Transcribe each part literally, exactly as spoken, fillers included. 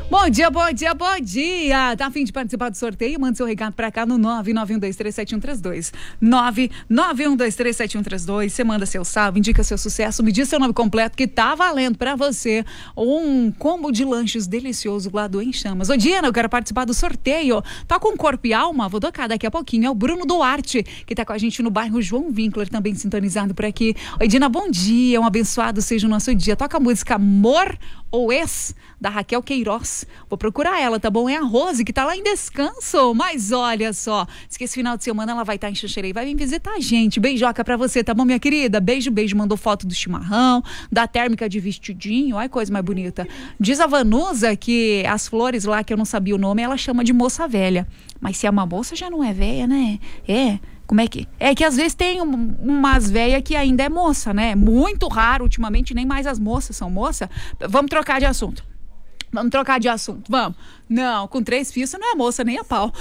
Bom dia, bom dia, bom dia. Tá a fim de participar do sorteio? Mande seu recado pra cá no nove nove um dois três sete um três dois. nove nove um dois três sete um três dois. Você manda seu salve, indica seu sucesso, me diz seu nome completo que tá valendo pra você um combo de lanches delicioso lá do Em Chamas. Ô Dina, eu quero participar do sorteio. Tá com corpo e alma? Vou tocar daqui a pouquinho. É o Bruno Duarte, que tá com a gente no bairro João Winkler, também sintonizado por aqui. Oi Dina, bom dia. Um abençoado seja o nosso dia. Toca a música Amor ou Ex, da Raquel Queiroz. Vou procurar ela, tá bom? É a Rose, que tá lá em descanso. Mas olha só, diz que esse final de semana ela vai estar em Xanxerê, vai vir visitar a gente. Beijoca pra você, tá bom, minha querida? Beijo, beijo. Mandou foto do chimarrão, da térmica de vestidinho. Olha que coisa mais bonita. Diz a Vanusa que as flores lá, que eu não sabia o nome, ela chama de moça velha. Mas se é uma moça, já não é velha, né? É... Como é que... É que às vezes tem um, umas velhas que ainda é moça, né? Muito raro, ultimamente nem mais as moças são moça. Vamos trocar de assunto. Vamos trocar de assunto, vamos. Não, com três fios você não é moça nem a pau.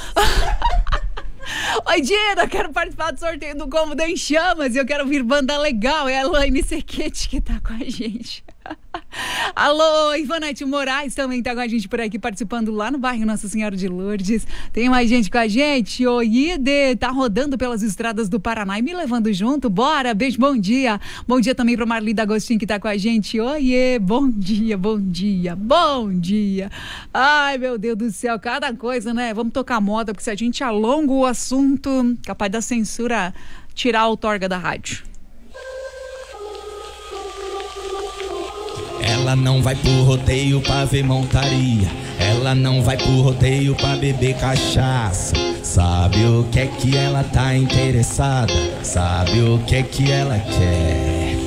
Oi, Dina, quero participar do sorteio do Combo da Em Chamas e eu quero ouvir banda legal. É a Elaine Sequete que tá com a gente. Alô, Ivanete Moraes também tá com a gente por aqui, participando lá no bairro Nossa Senhora de Lourdes. Tem mais gente com a gente. O Ide tá rodando pelas estradas do Paraná e me levando junto. Bora, beijo, bom dia. Bom dia também pra Marli D'Agostinho que tá com a gente. Oiê, bom dia, bom dia, bom dia. Ai, meu Deus do céu, cada coisa, né? Vamos tocar moda, porque se a gente alonga o assunto, capaz da censura tirar a outorga da rádio. Ela não vai pro rodeio pra ver montaria. Ela não vai pro rodeio pra beber cachaça. Sabe o que é que ela tá interessada? Sabe o que é que ela quer?